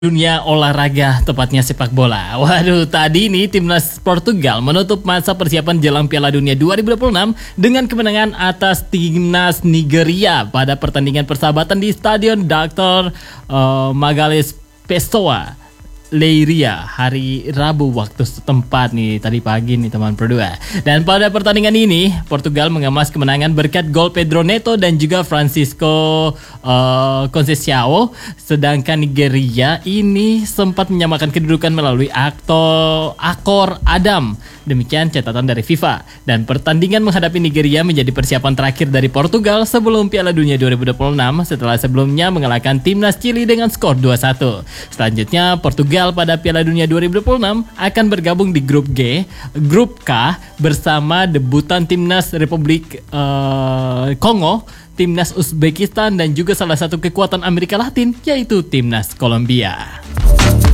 Dunia olahraga, tepatnya sepak bola. Waduh, tadi nih timnas Portugal menutup masa persiapan jelang Piala Dunia 2026 dengan kemenangan atas timnas Nigeria pada pertandingan persahabatan di Stadion Dr. Magalhães Pessoa, Leiria, hari Rabu waktu setempat nih, tadi pagi nih teman berdua. Dan pada pertandingan ini Portugal mengemas kemenangan berkat gol Pedro Neto dan juga Francisco Conceição. Sedangkan Nigeria ini sempat menyamakan kedudukan melalui akor Adam. Demikian catatan dari FIFA. Dan pertandingan menghadapi Nigeria menjadi persiapan terakhir dari Portugal sebelum Piala Dunia 2026 setelah sebelumnya mengalahkan timnas Chili dengan skor 2-1. Selanjutnya Portugal pada Piala Dunia 2026 akan bergabung di grup K bersama debutan timnas Republik Kongo, timnas Uzbekistan dan juga salah satu kekuatan Amerika Latin yaitu timnas Kolombia.